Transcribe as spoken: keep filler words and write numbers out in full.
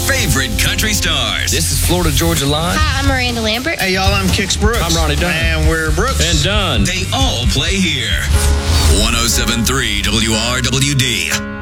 favorite country stars. This is Florida Georgia Line. Hi, I'm Miranda Lambert. Hey, y'all, I'm Kix Brooks. I'm Ronnie Dunn. And we're Brooks. And Dunn. They all play here. one oh seven point three W R W D.